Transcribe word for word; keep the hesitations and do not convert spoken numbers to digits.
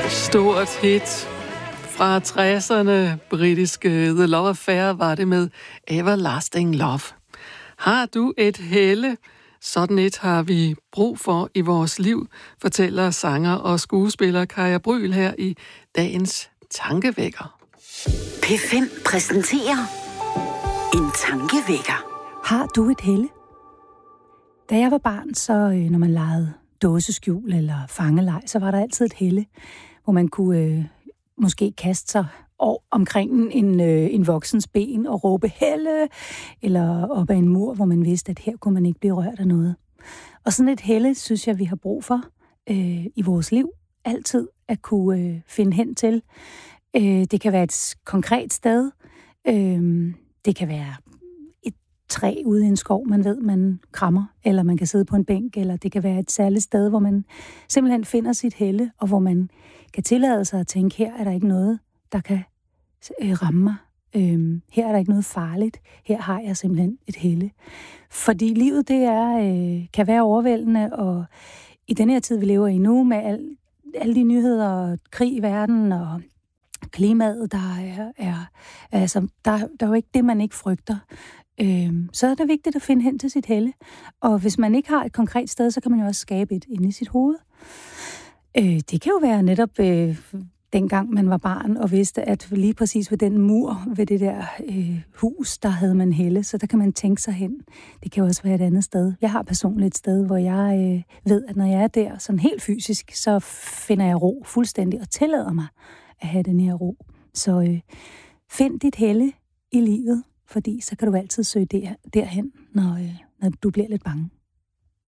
Stort hit fra tresserne, britiske The Love Affair var det med Everlasting Love. Har du et helle? Sådan et har vi brug for i vores liv, fortæller sanger og skuespiller Kaja Brüel her i dagens Tankevækker. P fem præsenterer en tankevækker. Har du et helle? Da jeg var barn, så når man legede dåseskjul eller fangeleg, så var der altid et helle, hvor man kunne øh, måske kaste sig omkring en, øh, en voksens ben og råbe helle, eller op ad en mur, hvor man vidste, at her kunne man ikke blive rørt af noget. Og sådan et helle, synes jeg, vi har brug for øh, i vores liv. Altid at kunne øh, finde hen til. Øh, det kan være et konkret sted. Øh, det kan være et træ ude i en skov, man ved, man krammer, eller man kan sidde på en bænk, eller det kan være et særligt sted, hvor man simpelthen finder sit helle, og hvor man kan tillade sig at tænke, her er der ikke noget, der kan øh, ramme mig. Øhm, her er der ikke noget farligt. Her har jeg simpelthen et helle. Fordi livet, det er, øh, kan være overvældende, og i den her tid, vi lever i nu, med al, alle de nyheder og krig i verden, og klimaet, der er, er altså, der, der er jo ikke det, man ikke frygter. Øhm, så er det vigtigt at finde hen til sit helle. Og hvis man ikke har et konkret sted, så kan man jo også skabe et inde i sit hoved. Øh, det kan jo være netop øh, dengang man var barn og vidste, at lige præcis ved den mur, ved det der øh, hus, der havde man helle, så der kan man tænke sig hen. Det kan jo også være et andet sted. Jeg har personligt et sted, hvor jeg øh, ved, at når jeg er der sådan helt fysisk, så finder jeg ro fuldstændig og tillader mig at have den her ro. Så øh, find dit helle i livet, fordi så kan du altid søge der, derhen, når, øh, når du bliver lidt bange.